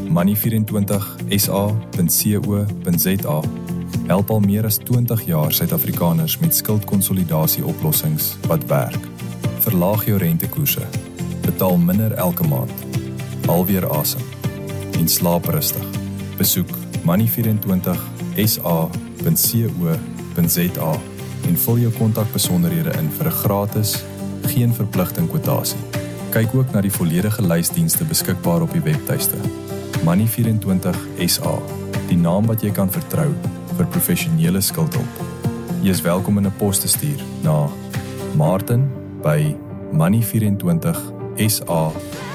Money24sa.co.za help al meer as 20 jaar Suid-Afrikaners met skuldkonsolidasie-oplossings wat werk. Verlaag jou rentekoerse, betaal minder elke maand, halveer asem en slaap rustig. Besoek money24sa.co.za en vul jou kontakbesonderhede in vir 'n gratis, geen verpligting kwotasie. Kyk ook na die volledige lysdienste beskikbaar op die webtuiste. Money24sa, die naam wat jy kan vertrou vir professionele skuldhulp. Jy is welkom in 'n pos te stuur na Martin by money24sa.co.za.